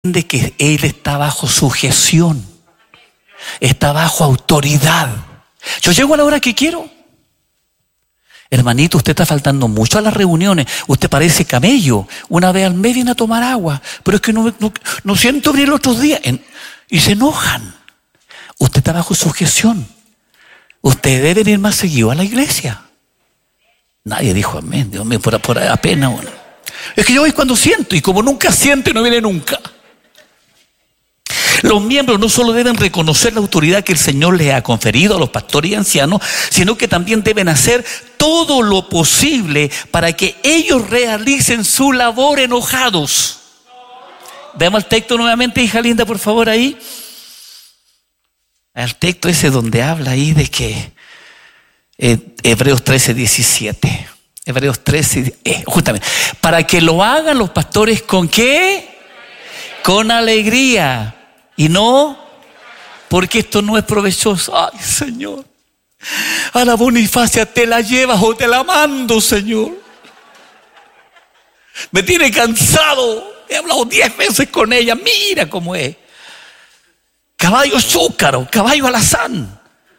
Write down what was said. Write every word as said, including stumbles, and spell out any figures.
de que él está bajo sujeción, está bajo autoridad. Yo llego a la hora que quiero. Hermanito, usted está faltando mucho a las reuniones. Usted parece camello. Una vez al mes viene a tomar agua, pero es que no, no, no siento venir los otros días. Y se enojan. Usted está bajo sujeción. Usted debe venir más seguido a la iglesia. Nadie dijo amén. Dios mío, por, por apenas uno. Es que yo voy cuando siento, y como nunca siento y no viene nunca. Los miembros no solo deben reconocer la autoridad que el Señor les ha conferido a los pastores y ancianos, sino que también deben hacer todo lo posible para que ellos realicen su labor enojados. Veamos el texto nuevamente, hija linda, por favor, ahí. El texto ese donde habla ahí de que eh, Hebreos trece, diecisiete. Hebreos trece, eh, justamente. Para que lo hagan los pastores, ¿con qué? Con alegría. Y no, porque esto no es provechoso. Ay, Señor, a la Bonifacia te la llevas o te la mando, Señor. Me tiene cansado. He hablado diez veces con ella. Mira cómo es. Caballo azúcar, caballo alazán.